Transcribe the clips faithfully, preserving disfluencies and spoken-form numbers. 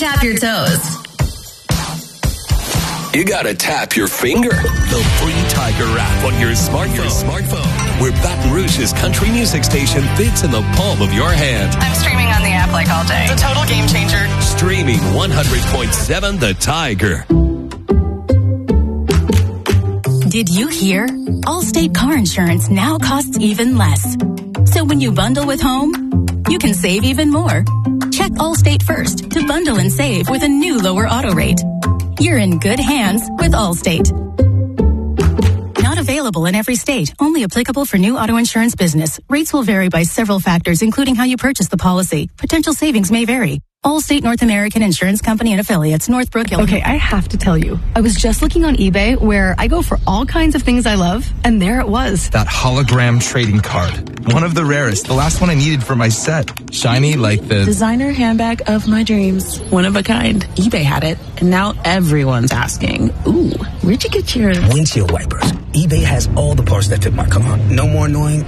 tap your toes. You gotta tap your finger. The free Tiger app on your smartphone. Your smartphone, where Baton Rouge's country music station fits in the palm of your hand. I'm streaming on the app like all day. It's a total game changer. Streaming one hundred point seven The Tiger. Did you hear? Allstate car insurance now costs even less. So when you bundle with home, you can save even more. Check Allstate first to bundle and save with a new lower auto rate. You're in good hands with Allstate. Not available in every state. Only applicable for new auto insurance business. Rates will vary by several factors, including how you purchase the policy. Potential savings may vary. Allstate North American Insurance Company and Affiliates, Northbrook, Illinois. Okay, I have to tell you. I was just looking on eBay where I go for all kinds of things I love, and there it was. That hologram trading card. One of the rarest. The last one I needed for my set. Shiny like the... designer handbag of my dreams. One of a kind. eBay had it, and now everyone's asking, ooh, where'd you get your... windshield wipers. eBay has all the parts that fit my car. No more annoying...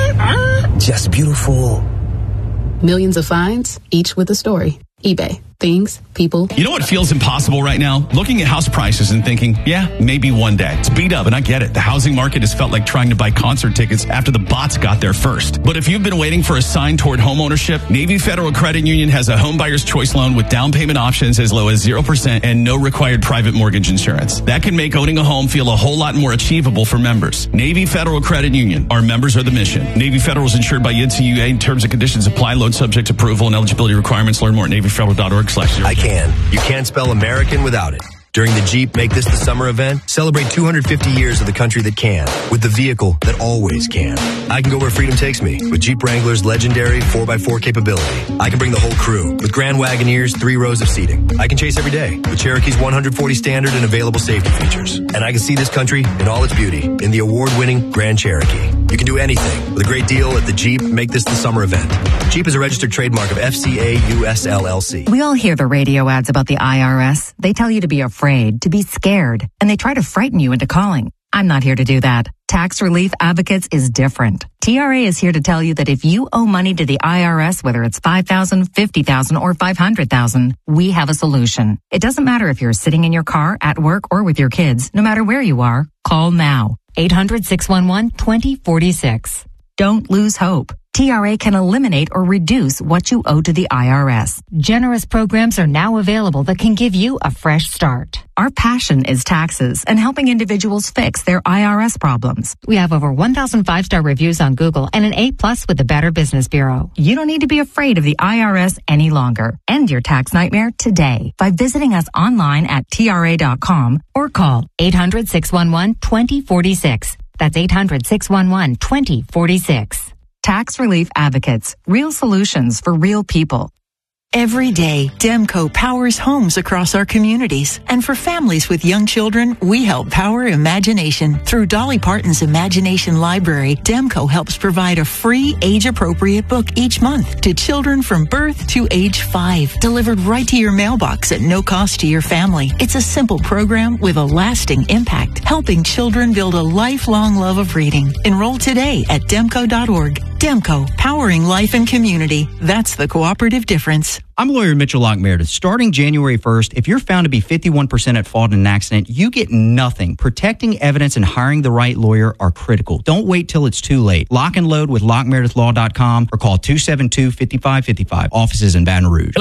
just beautiful... Millions of finds, each with a story. eBay. Things, people. You know what feels impossible right now? Looking at house prices and thinking, yeah, maybe one day. It's beat up, and I get it. The housing market has felt like trying to buy concert tickets after the bots got there first. But if you've been waiting for a sign toward home ownership, Navy Federal Credit Union has a home buyer's choice loan with down payment options as low as zero percent and no required private mortgage insurance. That can make owning a home feel a whole lot more achievable for members. Navy Federal Credit Union. Our members are the mission. Navy Federal is insured by N C U A. Terms and conditions apply. Loan subject to approval and eligibility requirements. Learn more at navy federal dot org. I can. You can't spell American without it. During the Jeep Make This the Summer event, celebrate two hundred fifty years of the country that can, with the vehicle that always can. I can go where freedom takes me, with Jeep Wrangler's legendary four by four capability. I can bring the whole crew, with Grand Wagoneer's three rows of seating. I can chase every day, with Cherokee's one hundred forty standard and available safety features. And I can see this country in all its beauty, in the award-winning Grand Cherokee. You can do anything, with a great deal at the Jeep Make This the Summer event. Jeep is a registered trademark of F C A U S L L C. We all hear the radio ads about the I R S. They tell you to be afraid, to be scared, and they try to frighten you into calling. I'm not here to do that. Tax Relief Advocates is different. T R A is here to tell you that if you owe money to the I R S, whether it's five thousand dollars, fifty thousand dollars, or five hundred thousand dollars, we have a solution. It doesn't matter if you're sitting in your car, at work, or with your kids. No matter where you are, call now. eight hundred, six one one, two zero four six. Don't lose hope. T R A can eliminate or reduce what you owe to the I R S. Generous programs are now available that can give you a fresh start. Our passion is taxes and helping individuals fix their I R S problems. We have over one thousand five-star reviews on Google and an A plus with the Better Business Bureau. You don't need to be afraid of the I R S any longer. End your tax nightmare today by visiting us online at T R A dot com or call eight hundred, six one one, two zero four six. That's eight hundred, six one one, two zero four six. Tax Relief Advocates. Real solutions for real people. Every day, Demco powers homes across our communities. And for families with young children, we help power imagination. Through Dolly Parton's Imagination Library, Demco helps provide a free, age-appropriate book each month to children from birth to age five, delivered right to your mailbox at no cost to your family. It's a simple program with a lasting impact, helping children build a lifelong love of reading. Enroll today at demco dot org. Demco, powering life and community. That's the cooperative difference. I'm lawyer Mitchell Lockmeredith. Starting January first, if you're found to be fifty-one percent at fault in an accident, you get nothing. Protecting evidence and hiring the right lawyer are critical. Don't wait till it's too late. Lock and load with lock meredith law dot com or call two seven two, five five five five. Offices in Baton Rouge.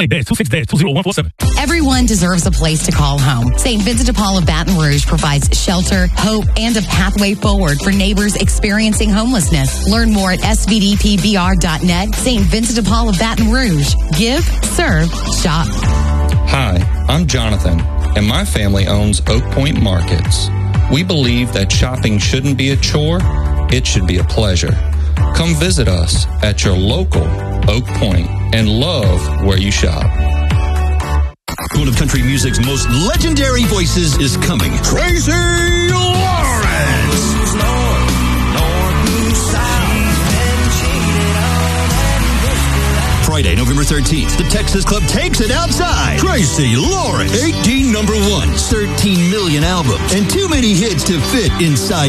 Everyone deserves a place to call home. Saint Vincent de Paul of Baton Rouge provides shelter, hope, and a pathway forward for neighbors experiencing homelessness. Learn more at S V D P B R dot net. Saint Vincent de Paul of Baton Rouge. Give, serve, shop. Hi, I'm Jonathan, and my family owns Oak Point Markets. We believe that shopping shouldn't be a chore, it should be a pleasure. Come visit us at your local Oak Point and love where you shop. One of country music's most legendary voices is coming. Tracy Lawrence! Friday, November thirteenth, the Texas Club takes it outside. Tracy Lawrence, eighteen number ones, thirteen million albums, and too many hits to fit inside